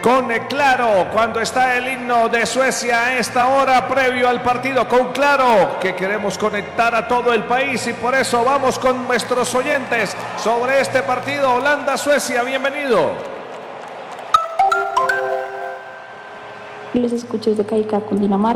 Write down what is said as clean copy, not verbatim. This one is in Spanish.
con Claro, cuando está el himno de Suecia a esta hora previo al partido, con Claro, que queremos conectar a todo el país y por eso vamos con nuestros oyentes sobre este partido Holanda-Suecia. Bienvenido. Les escucho desde Caica, Cundinamarca.